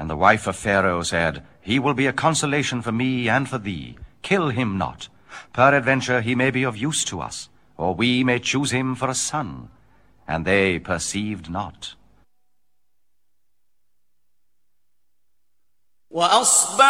And the wife of Pharaoh said, He will be a consolation for me and for thee. Kill him not. Peradventure he may be of use to us, or we may choose him for a son. And they perceived not.